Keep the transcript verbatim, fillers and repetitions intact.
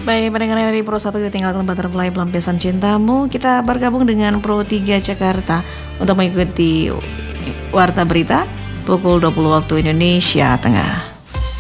Baik, pendengar dari Pro satu Tinggalkan Butterfly Pelampiasan Cintamu. Kita bergabung dengan Pro tiga Jakarta untuk mengikuti Warta Berita pukul dua puluh waktu Indonesia Tengah.